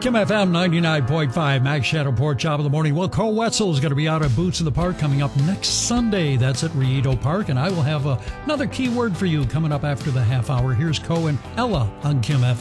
Kim FM 99.5, Max Shadow Pork Chop of the Morning. Well, Cole Wetzel is going to be out at Boots in the Park coming up next Sunday. That's at Riedo Park, and I will have another keyword for you coming up after the half hour. Here's Co and Ella on Kim FM.